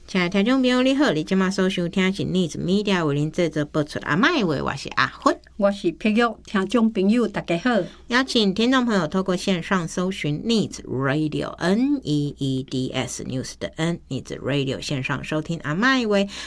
亲爱的听众朋友你好，你现在所收听是 News Media 为您制作播出阿麦话，我是阿芬， 我是碧玉。听众朋友大家好， 邀请听众朋友透过线上搜寻 News Radio NEEDS News 的 N News Radio 线上收听阿麦话，